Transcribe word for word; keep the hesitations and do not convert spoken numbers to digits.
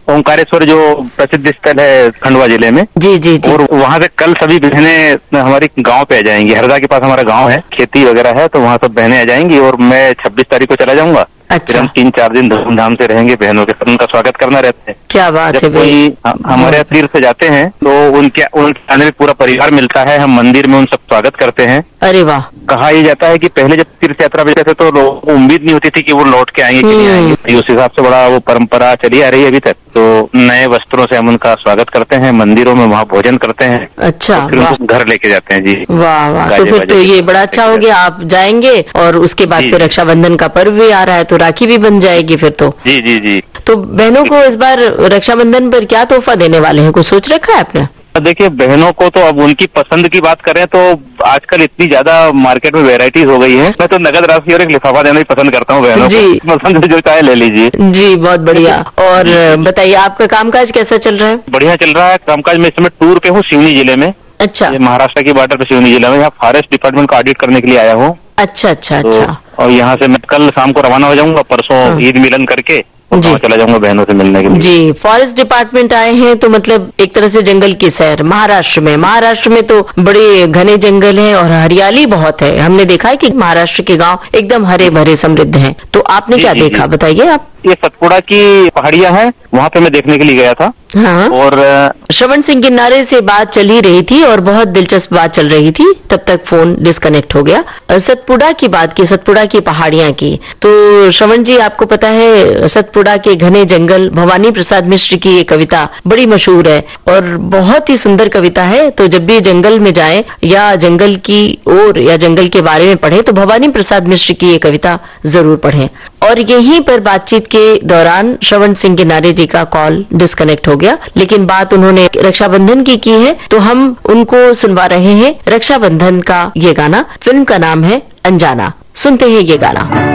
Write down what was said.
ओंकारेश्वर जो प्रसिद्ध स्थल है खंडवा जिले में। जी जी जी। और वहाँ से कल सभी बहनें हमारी गांव पे आ जाएंगी। हरदा के पास हमारा गांव है, खेती वगैरह है, तो वहाँ सब बहनें आ जाएंगी और मैं छब्बीस तारीख को चला जाऊंगा। अच्छा। फिर हम तीन चार दिन धूमधाम से रहेंगे, बहनों के साथ उनका स्वागत करना रहता है। क्या बात है। जब कोई हमारे यहाँ तीर्थ से जाते हैं तो उनके उनके आने में पूरा परिवार मिलता है, हम मंदिर में उन सब स्वागत करते हैं। अरे वाह। कहा यह जाता है कि पहले जब तीर्थ यात्रा पे जाते थे तो लोगों को उम्मीद नहीं होती थी कि वो लौट के आएंगे कि नहीं आएंगे। उस हिसाब से बड़ा वो परंपरा चली आ रही है अभी तक। तो नए वस्त्रों से हम उनका स्वागत करते हैं, मंदिरों में वहाँ भोजन करते हैं। अच्छा। फिर उनको घर लेके जाते हैं। जी वाह वाह। तो फिर तो ये बड़ा अच्छा हो गया, आप जाएंगे और उसके बाद फिर रक्षाबंधन का पर्व भी आ रहा है तो राखी भी बन जाएगी फिर तो। जी जी जी। तो बहनों को इस बार रक्षाबंधन पर क्या तोहफा देने वाले हैं, कुछ सोच रखा है आपने? देखिए, बहनों को तो अब उनकी पसंद की बात करें तो आजकल इतनी ज्यादा मार्केट में वेराइटीज हो गई है। मैं तो नगद राशि और एक लिफाफा देना ही पसंद करता हूँ बहनों को। पसंद जो चाहे ले लीजिए। जी बहुत बढ़िया। और बताइए आपका कामकाज कैसा चल रहा है? बढ़िया चल रहा है कामकाज। मैं इस समय टूर पे हूँ सिवनी जिले में। अच्छा। महाराष्ट्र की बॉर्डर पे सिवनी जिले में, यहाँ फॉरेस्ट डिपार्टमेंट का ऑडिट करने के लिए आया हूँ। अच्छा अच्छा अच्छा। और यहाँ से मैं कल शाम को रवाना हो जाऊंगा, परसों ईद मिलन करके जी चला जाऊंगा बहनों से मिलने के लिए। जी फॉरेस्ट डिपार्टमेंट आए हैं तो मतलब एक तरह से जंगल की सैर महाराष्ट्र में। महाराष्ट्र में तो बड़े घने जंगल है और हरियाली बहुत है। हमने देखा है कि महाराष्ट्र के गांव एकदम हरे भरे समृद्ध हैं। तो आपने क्या देखा, बताइए आप? ये सतपुड़ा की पहाड़ियां हैं, वहाँ पे मैं देखने के लिए गया था। हाँ। और श्रवण सिंह गिन्नारे से बात चल ही रही थी और बहुत दिलचस्प बात चल रही थी, तब तक फोन डिस्कनेक्ट हो गया। सतपुड़ा की बात की, सतपुड़ा की पहाड़ियां की। तो श्रवण जी आपको पता है सतपुड़ा के घने जंगल, भवानी प्रसाद मिश्र की ये कविता बड़ी मशहूर है और बहुत ही सुंदर कविता है। तो जब भी जंगल में जाए या जंगल की ओर या जंगल के बारे में पढ़े तो भवानी प्रसाद मिश्र की ये कविता जरूर पढ़ें। और यहीं पर बातचीत के दौरान श्रवण सिंह गिन्नारे जी का कॉल डिस्कनेक्ट हो गया, लेकिन बात उन्होंने रक्षाबंधन की की है तो हम उनको सुनवा रहे हैं रक्षाबंधन का ये गाना। फिल्म का नाम है अनजाना। सुनते हैं ये गाना।